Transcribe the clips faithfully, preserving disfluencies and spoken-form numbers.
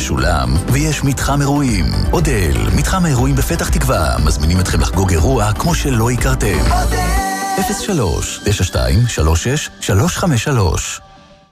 משולם, ויש מתחם אירועים. אודל, מתחם האירועים בפתח תקווה, מזמינים אתכם לחגוג אירוע כמו שלא הכרתם. אודל! אפס שלוש תשע שתיים שלוש שש שלוש חמש שלוש.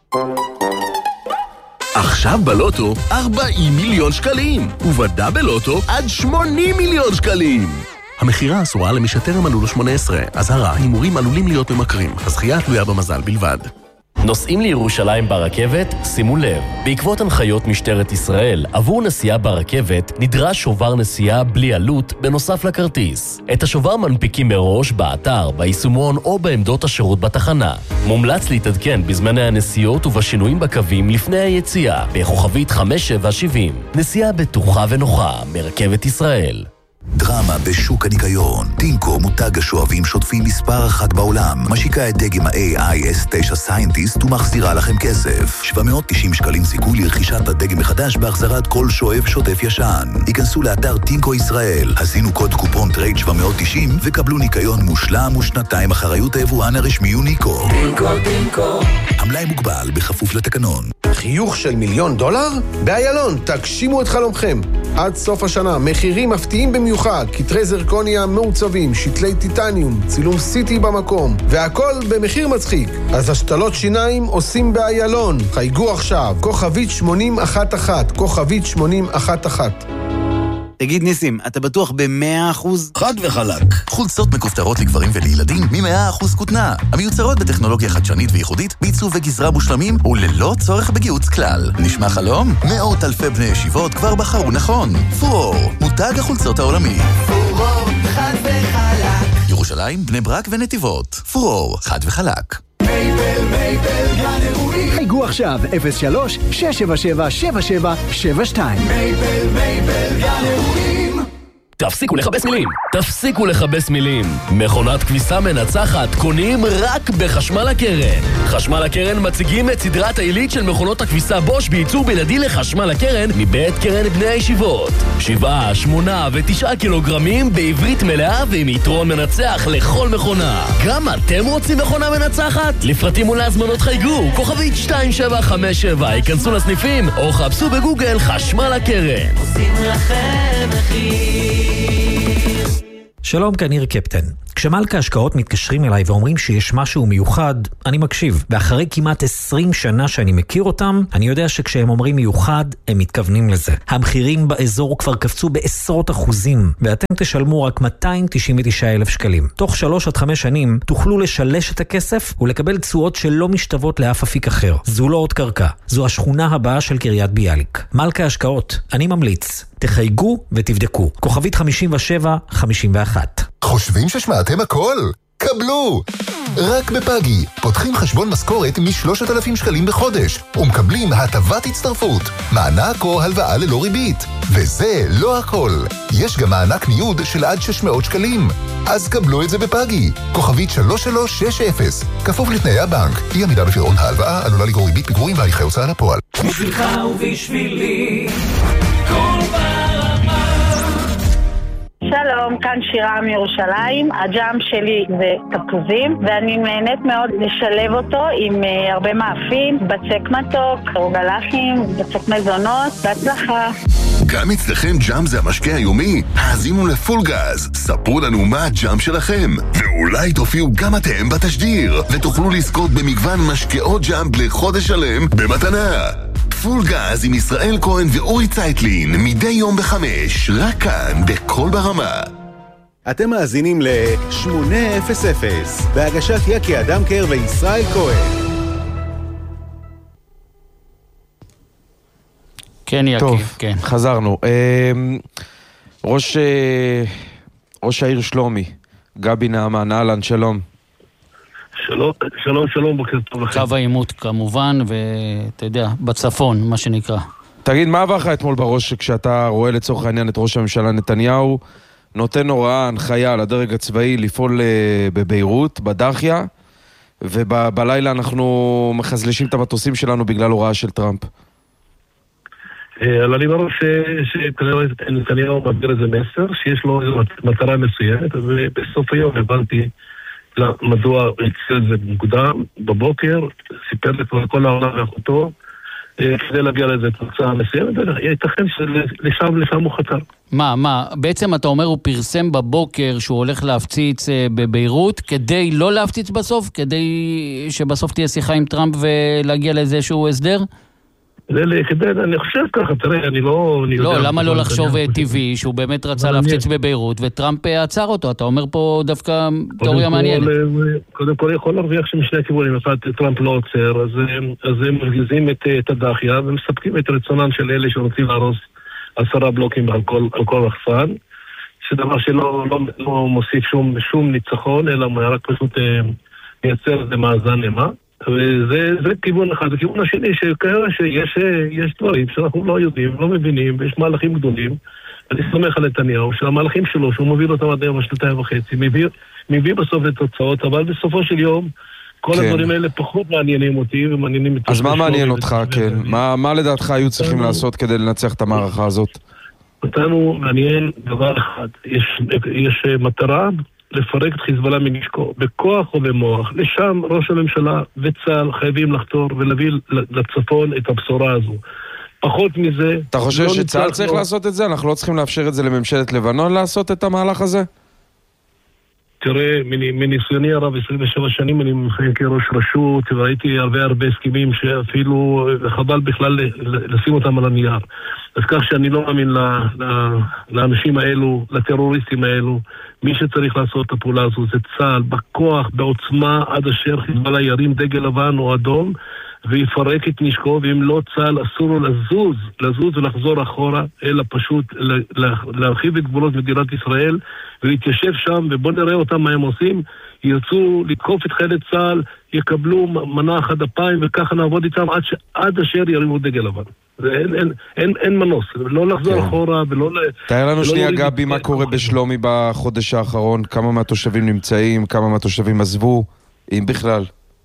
עכשיו בלוטו ארבעים מיליון שקלים, ובדאבל לוטו עד שמונים מיליון שקלים. המחירה אסורה למי שטרם מלאו לו שמונה עשרה. אזהרה, הימורים עלולים להיות ממכרים. הזכייה תלויה במזל בלבד. נוסעים לירושלים ברכבת? שימו לב, בעקבות הנחיות משטרת ישראל, עבור נסיעה ברכבת נדרש שובר נסיעה בלי עלות בנוסף לכרטיס. את השובר מנפיקים מראש באתר, ביישומון או בעמדות השירות בתחנה. מומלץ להתעדכן בזמני הנסיעות ובשינויים בקווים לפני היציאה, בכוכבית חמש שבע שבעים. נסיעה בטוחה ונוחה מרכבת ישראל. דרמה בשוק הניקיון. טינקו, מותג השואבים שוטפים מספר אחת בעולם, משיקה את דגם ה-איי איי אס תשע Scientist ומחזירה לכם כסף. שבע מאות ותשעים שקלים סיכוי לרכישת הדגם מחדש בהחזרת כל שואב שוטף ישן. היכנסו לאתר טינקו ישראל, הזינו קוד קופון טרייד שבע מאות ותשעים וקבלו ניקיון מושלם ושנתיים אחריות היבואן הרשמי יוניקו. טינקו, טינקו. המלאי מוגבל בכפוף לתקנון. חיוך של מיליון דולר? באיילון, תגשימו את חלומכם. עד סוף השנה, מחירים מפתיעים במיוחד, כתרי זרקוניה מעוצבים, שתלי טיטניום, צילום סיטי במקום, והכל במחיר מצחיק. אז השתלות שיניים עושים באיילון. חייגו עכשיו, כוכבית שמונים אחת אחת, כוכבית שמונים אחת אחת. תגיד ניסים, אתה בטוח ב-מאה אחוז? חד וחלק. חולצות מכופתרות לגברים ולילדים מ-מאה אחוז כותנה. המיוצרות בטכנולוגיה חדשנית וייחודית, בעיצוב וגזרה מושלמים וללא צורך בגיוץ כלל. נשמע חלום? מאות אלפי בני ישיבות כבר בחרו נכון. פורור, מותג החולצות העולמי. פורור, חד וחלק. ירושלים, בני ברק ונתיבות. פורור, חד וחלק. מייבל, מייבל, גן אירועים. חייגו עכשיו אפס שלוש שש שבע שבע שבע שבע שבע שתיים. מייבל, מייבל, גן אירועים. תפסיקו לחבש מילים, תפסיקו לחבש מילים. מכונת כביסה מנצחת קונים רק בחשמל הקרן. חשמל הקרן מציגים את סדרת העילית של מכונות הכביסה בוש בייצור בלעדי לחשמל הקרן מבית קרן בני הישיבות. שבעה, שמונה ותשעה קילוגרמים בעברית מלאה ועם יתרון מנצח לכל מכונה. גם אתם רוצים מכונה מנצחת? לפרטים ולהזמנות חייגו, כוכבית שתיים שבע חמש שבע, היכנסו לסניפים או חפשו בגוגל חשמל הקרן. עושים לכם מחיר. שלום, כאן ניר קפטן. כשמלכה השקעות מתקשרים אליי ואומרים שיש משהו מיוחד, אני מקשיב. ואחרי כמעט עשרים שנה שאני מכיר אותם, אני יודע שכשהם אומרים מיוחד, הם מתכוונים לזה. המחירים באזור כבר קפצו בעשרות אחוזים, ואתם תשלמו רק מאתיים תשעים ותשעה אלף שקלים. תוך שלוש עד חמש שנים תוכלו לשלש את הכסף ולקבל תשואות שלא משתוות לאף אפיק אחר. זו לא עוד קרקע, זו השכונה הבאה של קריית ביאליק. מלכה השקעות, אני ממליץ. תחייגו ותבדקו. כוכבית חמישים ושבע חמישים ואחת. חושבים ששמעתם הכל? קבלו! רק בפאגי פותחים חשבון משכורת מ-שלושת אלפים שקלים בחודש ומקבלים הטבת הצטרפות, מענק או הלוואה ללא ריבית. וזה לא הכל, יש גם מענק ניוד של עד שש מאות שקלים. אז קבלו את זה בפאגי, כוכבית שלוש שלוש שש אפס, כפוף לתנאי הבנק. אי עמידה בפירעון ההלוואה עלולה לגרור ריבית פיגורים והליכי הוצאה לפועל. בשבילך ובשבילי כל ברמה. שלום, כאן שירה מירושלים. הג'אם שלי זה תפוזים, ואני נהנית מאוד לשלב אותו עם uh, הרבה מאפים, בצק מתוק, רוגלחים, בצק מזונות, בהצלחה. גם אצלכם ג'אם זה המשקה היומי? האזינו לפול גז, ספרו לנו מה הג'אם שלכם, ואולי תופיעו גם אתם בתשדיר, ותוכלו לזכות במגוון משקאות ג'אם לחודש שלם במתנה. פול גז עם ישראל כהן ואורי צייטלין, מדי יום בחמש, רק כאן בכל ברמה. אתם מאזינים ל-שמונה אפס אפס, בהגשת יקי אדמקר וישראל כהן. כן, יקי, טוב, כן. חזרנו. ראש, ראש העיר שלומי, גבי נעמן, אהלן, שלום. שלום, שלום, שלום, בוקר טוב לכם. קו העימות כמובן, ואתה יודע, בצפון, מה שנקרא. תגיד, מה עבר לך אתמול בראש כשאתה רואה לצורך העניין את ראש הממשלה נתניהו, נותן הוראה, הנחיה לדרג הצבאי לפעול בביירות, בדחיה, ובלילה אנחנו מחזלשים את המטוסים שלנו בגלל הוראה של טראמפ? אבל אני בראש שנתניהו מעביר איזה מסר, שיש לו מטרה מסוימת, ובסוף היום הבנתי מדוע יצא את זה מוקדם בבוקר, סיפר לכל העולם ואחותו, כדי להגיע לאיזה תוצאה מסוימת, ייתכן שלשם לשם הוא חתר. מה, מה, בעצם אתה אומר הוא פרסם בבוקר שהוא הולך להפציץ בביירות, כדי לא להפציץ בסוף, כדי שבסוף תהיה שיחה עם טראמפ ולהגיע לאיזשהו הסדר? אני חושב ככה, תראה, אני לא... לא, למה לא לחשוב טבעי שהוא באמת רצה להפציץ בביירות וטראמפ עצר אותו? אתה אומר פה דווקא תיאוריה מעניינת. קודם כל יכול להרוויח שמשני הכיוונים, אם טראמפ לא עוצר, אז הם מרגיזים את הדחיה ומספקים את רצונם של אלה שרוצים להרוס עשרה בלוקים על כל רחפן, שדבר שלא מוסיף שום ניצחון, אלא רק פשוט מייצר איזה מאזן אימה. וזה זה כיוון אחד. הכיוון השני שכנראה שיש יש דברים שאנחנו לא יודעים, לא מבינים, ויש מהלכים גדולים. אני סומך על נתניהו, שהמהלכים שלו, שהוא מוביל אותם עד היום השנתיים וחצי, מביא, מביא בסוף לתוצאות, אבל בסופו של יום, כל כן. הדברים האלה פחות מעניינים אותי, ומעניינים את... אז מה מעניין אותך, כן? מה, מה לדעתך היו צריכים לעשות כדי לנצח את המערכה הזאת? אותנו מעניין דבר אחד. יש, יש מטרה... לפרק את חיזבאללה מנשקו, בכוח או במוח. לשם ראש הממשלה וצה"ל חייבים לחתור ולהביא לצפון את הבשורה הזו. פחות מזה... אתה חושב לא שצה"ל צריך לא... לעשות את זה? אנחנו לא צריכים לאפשר את זה לממשלת לבנון לעשות את המהלך הזה? תראה, מניסיוני הרב עשרים ושבע שנים אני מכהן כראש רשות, וראיתי הרבה הרבה הסכמים שאפילו חבל בכלל לשים אותם על הנייר. אז כך שאני לא מאמין לאנשים האלו, לטרוריסטים האלו. מי שצריך לעשות את הפעולה הזו זה צה"ל, בכוח, בעוצמה, עד אשר חיזבאללה ירים דגל לבן או אדום, ויפרק את נשקו, ואם לא צה"ל אסור לו לזוז, לזוז ולחזור אחורה, אלא פשוט להרחיב את גבולות מדינת ישראל, ולהתיישב שם, ובוא נראה אותם מה הם עושים, ירצו לתקוף את חיילי צה"ל, יקבלו מנה אחת אפיים, וככה נעבוד איתם עד, ש... עד אשר ירימו דגל לבן. אין, אין, אין, אין מנוס, לא לחזור כן. אחורה ולא... תאר לנו שנייה גבי, מה קורה בשלומי בחודש האחרון, כמה מהתושבים נמצאים, כמה מהתושבים עזבו, אם בכלל.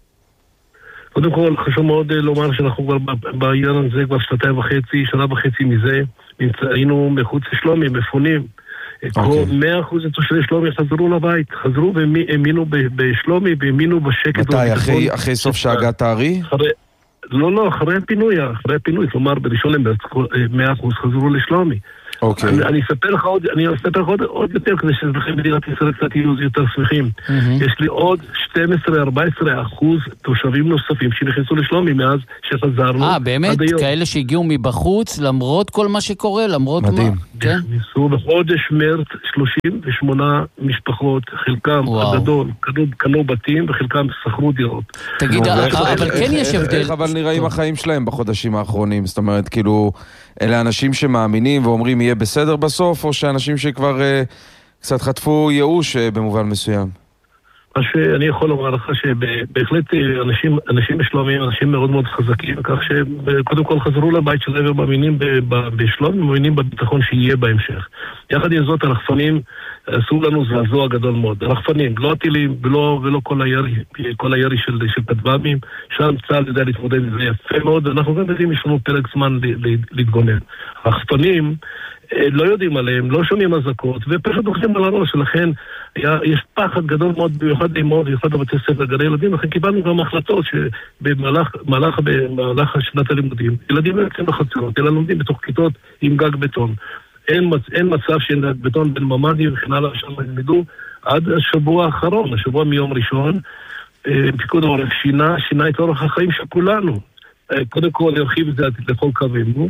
קודם כל, חשוב מאוד לומר שאנחנו כבר בעניין הזה כבר שנתיים וחצי, שנה וחצי מזה, היינו מחוץ לשלומי, מפונים. מאה אחוז תושבי שלומי חזרו לבית, חזרו והאמינו בשלומי והאמינו בשקט. מתי? אחרי סוף שהגעת הארי? לא, לא, אחרי הפינוי, אחרי הפינוי, כלומר, בראשון למרץ, מאה אחוז חזרו לשלומי. אוקיי. אני, אני אספר לך עוד, אני אספר לך עוד, עוד יותר, כדי שאזרחי מדינת ישראל קצת יהיו יותר שמחים. Mm-hmm. יש לי עוד שתים עשרה עד ארבע עשרה אחוז תושבים נוספים שנכנסו לשלומי מאז שחזרנו. אה, באמת? כאלה שהגיעו מבחוץ, למרות כל מה שקורה, למרות מדהים. מה? כן? ניסו בחודש מרץ שלושים ושמונה משפחות, חלקם הגדול, קנו, קנו בתים וחלקם שכרו דירות. תגיד, אבל כן יש הבדל. איך אבל נראים החיים שלהם בחודשים האחרונים? זאת אומרת, כאילו... אלה אנשים שמאמינים ואומרים יהיה בסדר בסוף, או שאנשים שכבר uh, קצת חטפו ייאוש uh, במובן מסוים? מה שאני יכול לומר לך שבהחלט אנשים, אנשים בשלומי, אנשים מאוד מאוד חזקים, כך שקודם כל חזרו לבית שלהם ומאמינים בשלומי, ומאמינים בביטחון שיהיה בהמשך. יחד עם זאת, הרחפנים עשו לנו זעזוע גדול מאוד. הרחפנים, לא הטילים ולא, ולא כל הירי, כל הירי של, של כטב"מים, שם צה"ל יודע להתמודד עם זה יפה מאוד, ואנחנו גם יודעים, יש לנו פרק זמן להתגונן. הרחפנים לא יודעים עליהם, לא שומעים אזעקות, ופשוט הולכים על הראש, ולכן יש פחד גדול מאוד, במיוחד אימות, במיוחד בבתי ספר, גני ילדים, לכן קיבלנו גם החלטות שבמהלך במהלך, במהלך שנת הלימודים, ילדים לא יוצאים לחצרות, אלא לומדים בתוך כיתות עם גג בטון. אין, אין מצב שאין גג בטון בין ממ"די וכן הלאה, שם ילמדו עד השבוע האחרון, השבוע מיום ראשון, פיקוד העורף שינה, שינה את אורח החיים של כולנו. קודם כל הרחיב את זה לכל קו עימות.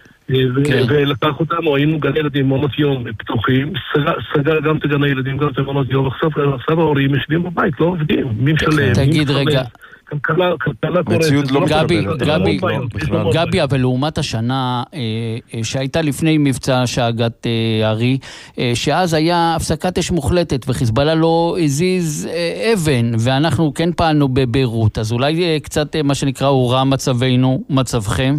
ולקח אותנו, היינו גני ילדים, מעונות יום פתוחים, סגר גם את גני ילדים, גם את מעונות יום, עכשיו ההורים יושבים בבית, לא עובדים, מי משלם, תגיד רגע, מציאות לא מקבלת. גבי, אבל לעומת השנה שהייתה לפני מבצע שאגת הארי, שאז היה הפסקת אש מוחלטת וחיזבאללה לא הזיז אבן, ואנחנו כן פעלנו בביירות, אז אולי קצת מה שנקרא הורע מצבנו, מצבכם?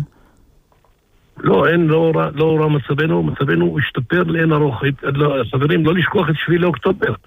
לא, אין, לא הורע, לא הורע מצבנו, מצבנו השתפר לאין ארוך. חברים, לא לשכוח את שביעי לאוקטובר.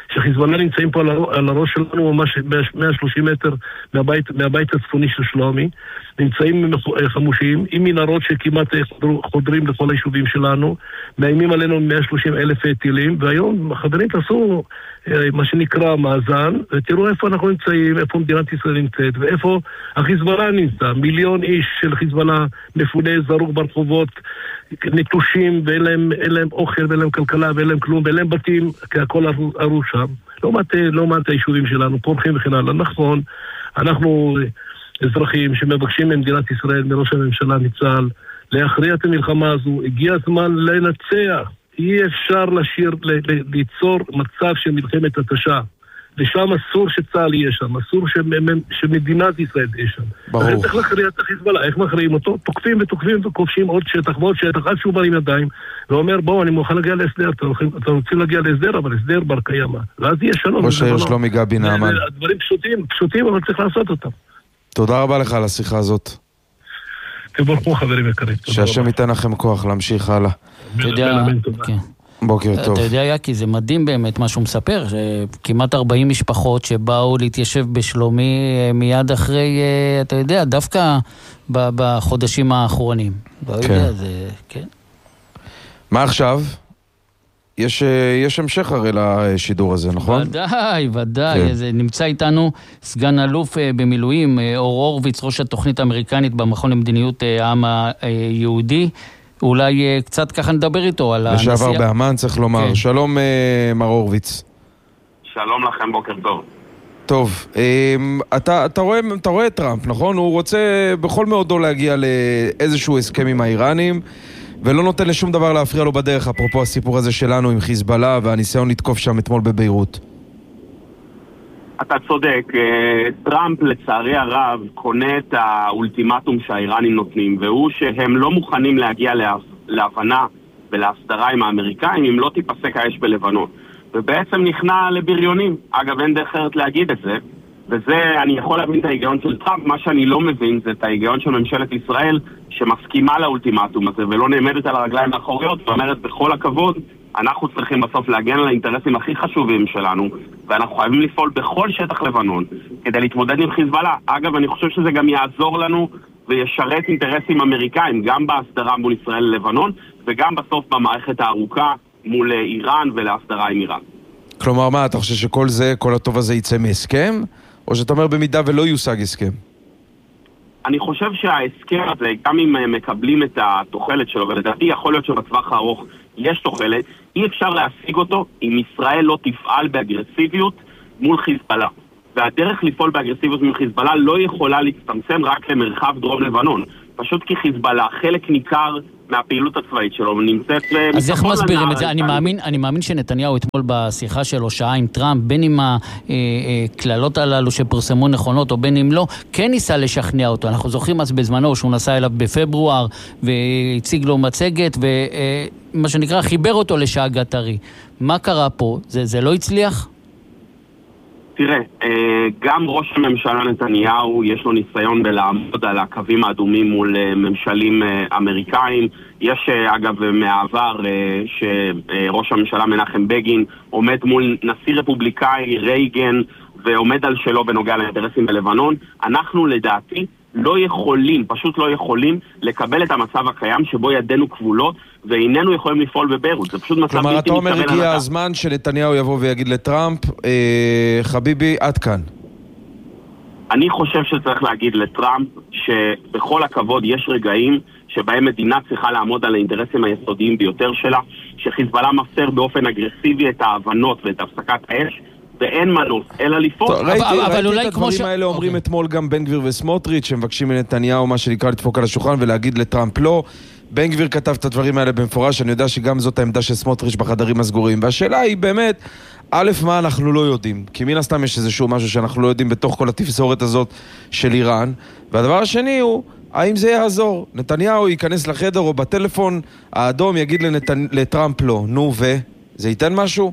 שחיזבאללה נמצאים פה על הראש שלנו ממש מאה ושלושים מטר מהבית, מהבית הצפוני של שלומי, נמצאים חמושים עם מנהרות שכמעט חודרים לכל היישובים שלנו, מאיימים עלינו מאה ושלושים אלף טילים, והיום החברים תעשו מה שנקרא מאזן, ותראו איפה אנחנו נמצאים, איפה מדינת ישראל נמצאת, ואיפה החיזבאללה נמצא. מיליון איש של חיזבאללה מפונה זרוק ברחובות, נטושים, ואין להם, אין להם אוכל, ואין להם כלכלה, ואין להם כלום, ואין להם בתים, כי הכל ארוש שם. לא מעט, לא מעט היישובים שלנו, פורחים וכן הלאה. נכון, אנחנו אזרחים שמבקשים ממדינת ישראל, מראש הממשלה, מצה"ל, להכריע את המלחמה הזו. הגיע הזמן לנצח. אי אפשר לשיר, ליצור מצב של מלחמת התשה. ושם אסור שצה"ל יהיה שם, אסור שמדינת ישראל תהיה שם. ברור. איך להכריע את החיזבאללה? איך מכריעים אותו? תוקפים ותוקפים וכובשים עוד שטח ועוד שטח, עד שהוא בא עם ידיים, ואומר, בואו, אני מוכן להגיע להסדר, אתם רוצים להגיע להסדר, אבל הסדר בר קיימא. ואז יהיה שלום. ראש העיר שלומי גבי נעמן. הדברים פשוטים, פשוטים, אבל צריך לעשות אותם. תודה רבה לך על השיחה הזאת. תבורכו חברים יקרים. שהשם ייתן לכם כוח להמשיך הלאה. אתה יודע, כן. בוקר טוב. אתה יודע, יקי, זה מדהים באמת מה שהוא מספר, שכמעט ארבעים משפחות שבאו להתיישב בשלומי מיד אחרי, אתה יודע, דווקא בחודשים האחרונים. לא יודע, זה, כן. מה עכשיו? יש, יש המשך הרי לשידור הזה, נכון? ודאי, ודאי. כן. זה נמצא איתנו סגן אלוף במילואים, אור הורוביץ, ראש התוכנית האמריקנית במכון למדיניות העם היהודי. אולי קצת ככה נדבר איתו על הנסיעה. לשעבר באמן צריך לומר. כן. שלום מר הורוביץ. שלום לכם, בוקר טוב. טוב, אתה, אתה רואה, אתה רואה את טראמפ, נכון? הוא רוצה בכל מאודו להגיע לאיזשהו הסכם עם האיראנים, ולא נותן לשום דבר להפריע לו בדרך, אפרופו הסיפור הזה שלנו עם חיזבאללה והניסיון לתקוף שם אתמול בביירות. אתה צודק, טראמפ לצערי הרב קונה את האולטימטום שהאיראנים נותנים, והוא שהם לא מוכנים להגיע להבנה ולהסדרה עם האמריקאים אם לא תיפסק האש בלבנון. ובעצם נכנע לבריונים. אגב, אין דרך אחרת להגיד את זה, וזה, אני יכול להבין את ההיגיון של טראמפ. מה שאני לא מבין זה את ההיגיון של ממשלת ישראל שמסכימה לאולטימטום הזה ולא נעמדת על הרגליים האחוריות ואומרת בכל הכבוד, אנחנו צריכים בסוף להגן על האינטרסים הכי חשובים שלנו, ואנחנו חייבים לפעול בכל שטח לבנון כדי להתמודד עם חיזבאללה. אגב, אני חושב שזה גם יעזור לנו וישרת אינטרסים אמריקאים, גם בהסדרה מול ישראל ללבנון, וגם בסוף במערכת הארוכה מול איראן ולהסדרה עם איראן. כלומר, מה, אתה חושב שכל זה, כל הטוב הזה יצא מהסכם? או שאתה אומר במידה ולא יושג הסכם? אני חושב שההסכם הזה, גם אם מקבלים את התוחלת שלו, ולדעתי יכול להיות שבטווח הארוך יש תוחלת, אי אפשר להשיג אותו אם ישראל לא תפעל באגרסיביות מול חיזבאללה. והדרך לפעול באגרסיביות מול חיזבאללה לא יכולה להצטמצם רק למרחב דרום לבנון. פשוט כי חיזבאללה, חלק ניכר מהפעילות הצבאית שלו, נמצאת... אז איך מסבירים את זה? אני מאמין, אני מאמין שנתניהו אתמול בשיחה שלו שעה עם טראמפ, בין אם הכללות הללו שפרסמו נכונות או בין אם לא, כן ניסה לשכנע אותו. אנחנו זוכרים אז בזמנו שהוא נסע אליו בפברואר והציג לו מצגת ומה שנקרא חיבר אותו לשאגה טרי. מה קרה פה? זה, זה לא הצליח? תראה, גם ראש הממשלה נתניהו יש לו ניסיון בלעמוד על הקווים האדומים מול ממשלים אמריקאים. יש אגב מהעבר שראש הממשלה מנחם בגין עומד מול נשיא רפובליקאי רייגן ועומד על שלו בנוגע לאינטרסים בלבנון. אנחנו לדעתי לא יכולים, פשוט לא יכולים לקבל את המצב הקיים שבו ידינו כבולות ואיננו יכולים לפעול בביירות. זה פשוט מצב כלומר, אתה אומר הגיע הזמן שנתניהו יבוא ויגיד לטראמפ, אה, חביבי, עד כאן. אני חושב שצריך להגיד לטראמפ שבכל הכבוד יש רגעים שבהם מדינה צריכה לעמוד על האינטרסים היסודיים ביותר שלה, שחיזבאללה מפר באופן אגרסיבי את ההבנות ואת הפסקת האש, ואין מנוס, אלא לפעול. ראיתי את הדברים האלה אומרים אתמול גם בן גביר וסמוטריץ' שמבקשים מנתניהו מה שנקרא לדפוק על השולחן ולהגיד לטראמפ לא. בן גביר כתב את הדברים האלה במפורש, אני יודע שגם זאת העמדה של סמוטריץ' בחדרים הסגורים, והשאלה היא באמת, א', מה אנחנו לא יודעים, כי מן הסתם יש איזשהו משהו שאנחנו לא יודעים בתוך כל התפזורת הזאת של איראן, והדבר השני הוא, האם זה יעזור? נתניהו ייכנס לחדר או בטלפון האדום יגיד לנתנ... לטראמפ לא, נו ו? זה ייתן משהו?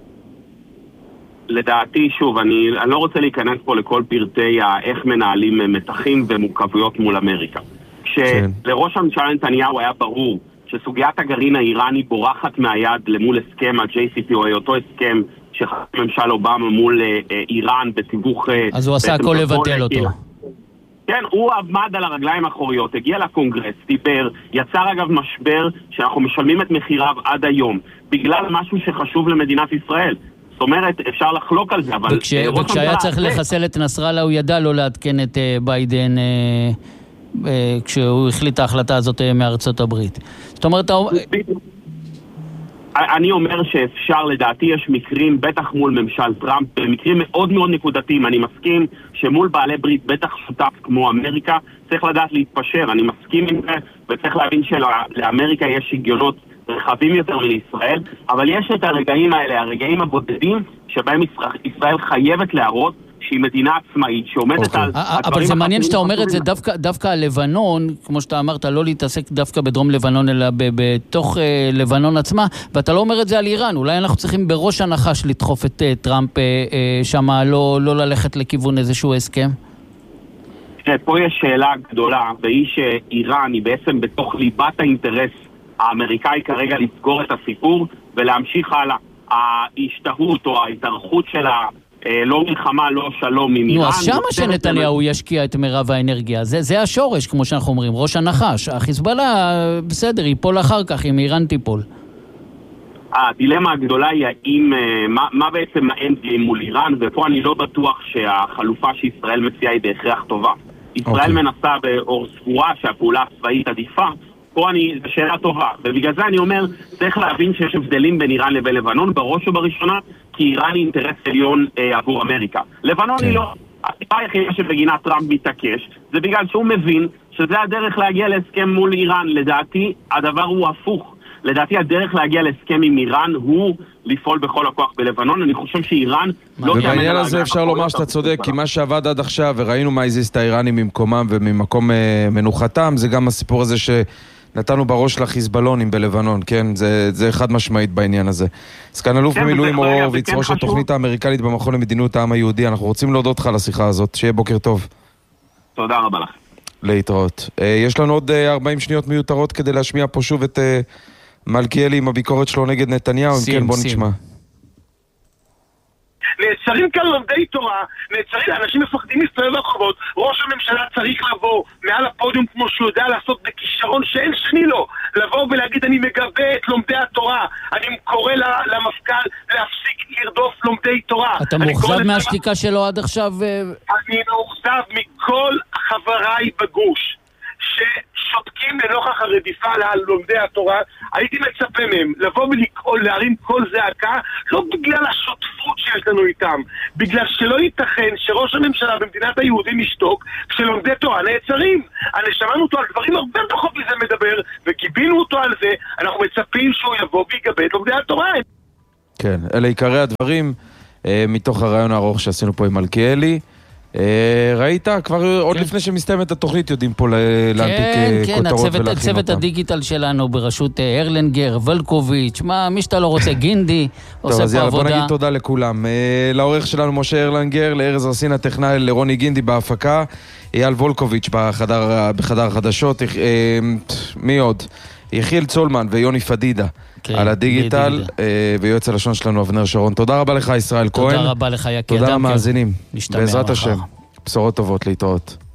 לדעתי, שוב, אני, אני לא רוצה להיכנס פה לכל פרטי איך מנהלים מתחים ומורכבויות מול אמריקה. כשלראש הממשלה נתניהו היה ברור שסוגיית הגרעין האיראני בורחת מהיד למול הסכם ה-ג'יי סי פי או אותו הסכם שממשל אובמה מול איראן בתיווך... אז הוא עשה הכל לבטל אותו. כן, הוא עמד על הרגליים האחוריות, הגיע לקונגרס, דיבר, יצר אגב משבר שאנחנו משלמים את מחיריו עד היום, בגלל משהו שחשוב למדינת ישראל. זאת אומרת, אפשר לחלוק על זה, אבל... וכש, וכשהיה צריך לחסל את נסראללה, הוא ידע לא להתקן את uh, ביידן uh, uh, כשהוא החליט את ההחלטה הזאת uh, מארצות הברית. זאת אומרת... אני אומר שאפשר, לדעתי יש מקרים, בטח מול ממשל טראמפ, מקרים מאוד מאוד נקודתיים. אני מסכים שמול בעלי ברית, בטח שותף כמו אמריקה, צריך לדעת להתפשר. אני מסכים עם זה, וצריך להבין שלאמריקה יש שגיונות רחבים יותר מישראל, אבל יש את הרגעים האלה, הרגעים הבודדים, שבהם ישראל חייבת להראות שהיא מדינה עצמאית, שעומדת על... אבל זה מעניין שאתה אומר את זה דווקא על לבנון, כמו שאתה אמרת, לא להתעסק דווקא בדרום לבנון, אלא בתוך לבנון עצמה, ואתה לא אומר את זה על איראן. אולי אנחנו צריכים בראש הנחש לדחוף את טראמפ שמה, לא ללכת לכיוון איזשהו הסכם? פה יש שאלה גדולה, והיא שאיראן היא בעצם בתוך ליבת האינטרס האמריקאי כרגע לסגור את הסיפור ולהמשיך הלאה. ההשתהות או ההתארכות שלה, לא מלחמה, לא שלום עם איראן. נו, אז שמה שנתניהו ישקיע את מרב האנרגיה. זה, זה השורש, כמו שאנחנו אומרים, ראש הנחש. החיזבאללה, בסדר, ייפול אחר כך, אם איראן תיפול. הדילמה הגדולה היא האם, מה, מה בעצם האנד-גיים מול איראן, ופה אני לא בטוח שהחלופה שישראל מציעה היא בהכרח טובה. ישראל מנסה באור ספורה שהפעולה הצבאית עדיפה, פה אני, זו שאלה טובה, ובגלל זה אני אומר, צריך להבין שיש הבדלים בין איראן לבין לבנון, בראש ובראשונה, כי איראן היא אינטרס עליון אה, עבור אמריקה. לבנון היא לא, הסיבה היחידה שבגינה טראמפ מתעקש, זה בגלל שהוא מבין שזה הדרך להגיע להסכם מול איראן. לדעתי, הדבר הוא הפוך. לדעתי, הדרך להגיע להסכם עם איראן הוא לפעול בכל הכוח בלבנון. אני חושב שאיראן לא... ובעניין הזה אפשר לומר שאתה צודק, כי מה שעבד עד עכשיו, וראינו מה הזיז את האיראנים ממקומם וממקום אה, מנוחתם, זה גם הסיפור הזה ש... נתנו בראש לחיזבאללונים בלבנון, כן? זה, זה חד משמעית בעניין הזה. סגן אלוף במילואים אור הורוביץ, ראש התוכנית האמריקנית במכון למדיניות העם היהודי, אנחנו רוצים להודות לך על השיחה הזאת, שיהיה בוקר טוב. תודה רבה לך. להתראות. יש לנו עוד ארבעים שניות מיותרות כדי להשמיע פה שוב את מלכיאלי עם הביקורת שלו נגד נתניהו, אם כן בוא נשמע. נעצרים כאן לומדי תורה, נעצרים, אנשים מפחדים להסתובב ברחובות, ראש הממשלה צריך לבוא מעל הפודיום כמו שהוא יודע לעשות בכישרון שאין שני לו, לבוא ולהגיד אני מגבה את לומדי התורה, אני קורא למפכ"ל להפסיק לרדוף לומדי תורה. אתה מאוכזב מהשתיקה שלו עד עכשיו? אני מאוכזב מכל חבריי בגוש ששותקים לנוכח הרדיפה על לומדי התורה. הייתי מצפה מהם לבוא ולהרים כל זעקה, לא בגלל השותפות שיש לנו איתם, בגלל שלא ייתכן שראש הממשלה במדינת היהודים ישתוק כשלומדי תורה נעצרים. אני שמענו אותו על דברים הרבה פחות מזה מדבר, וגיבינו אותו על זה. אנחנו מצפים שהוא יבוא ויגבה את לומדי התורה. כן, אלה עיקרי הדברים מתוך הרעיון הארוך שעשינו פה עם מלכיאלי. ראית? כבר עוד לפני שמסתיימת התוכנית יודעים פה להנפיק כותרות ולהכין אותם. צוות הדיגיטל שלנו בראשות הרלנגר, ולקוביץ', מי שאתה לא רוצה, גינדי, עושה פה עבודה. טוב, אז יאללה, בוא נגיד תודה לכולם. לעורך שלנו משה הרלנגר, לארז רסין הטכנאי, לרוני גינדי בהפקה, אייל וולקוביץ' בחדר החדשות, מי עוד? יחיאל צולמן ויוני פדידה על הדיגיטל, ויועץ הלשון שלנו אבנר שרון. תודה רבה לך ישראל כהן. תודה רבה לך יקי אדם. תודה למאזינים. בעזרת השם. בשורות טובות, להתראות.